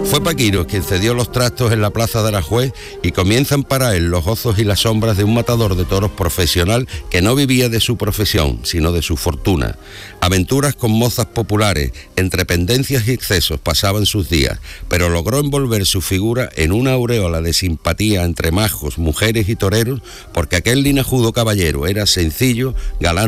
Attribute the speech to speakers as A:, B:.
A: Fue Paquiro quien cedió los trastos en la plaza de Aranjuez y comienzan para él los gozos y las sombras de un matador de toros profesional que no vivía de su profesión, sino de su fortuna. Aventuras con mozas populares, entre pendencias y excesos pasaban sus días, pero logró envolver su figura en una aureola de simpatía entre majos, mujeres y toreros, porque aquel linajudo caballero era sencillo, galán